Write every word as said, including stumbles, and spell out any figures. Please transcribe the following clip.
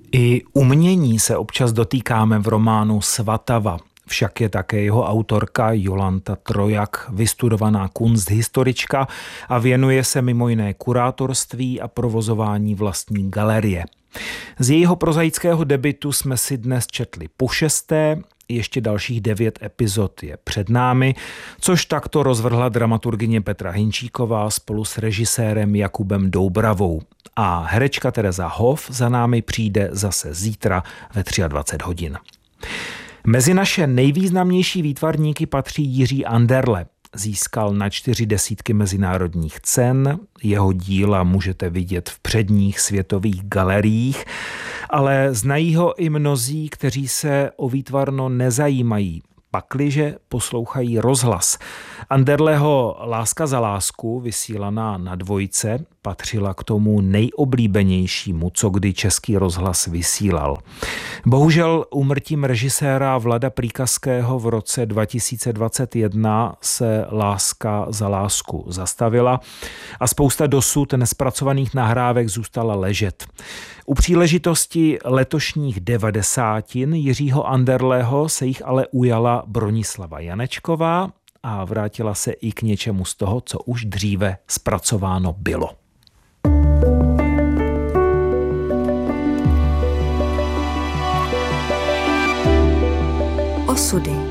I umění se občas dotýkáme v románu Svatava. Však je také jeho autorka Jolanta Trojak, vystudovaná kunsthistorička a věnuje se mimo jiné kurátorství a provozování vlastní galerie. Z jejího prozaického debutu jsme si dnes četli po šesté, ještě dalších devět epizod je před námi, což takto rozvrhla dramaturgyně Petra Hinčíková spolu s režisérem Jakubem Doubravou. A herečka Tereza Hoff za námi přijde zase zítra ve dvacet tři hodin. Mezi naše nejvýznamnější výtvarníky patří Jiří Anderle. Získal na čtyři desítky mezinárodních cen, jeho díla můžete vidět v předních světových galeriích, ale znají ho i mnozí, kteří se o výtvarno nezajímají, pakliže poslouchají rozhlas. Anderleho Láska za lásku, vysílaná na Dvojce, patřila k tomu nejoblíbenějšímu, co kdy Český rozhlas vysílal. Bohužel úmrtím režiséra Vlada Prýkazského v roce dva tisíce dvacet jedna se Láska za lásku zastavila a spousta dosud nespracovaných nahrávek zůstala ležet. U příležitosti letošních devadesátin Jiřího Anderleho se jich ale ujala Bronislava Janečková a vrátila se i k něčemu z toho, co už dříve zpracováno bylo. Osudy.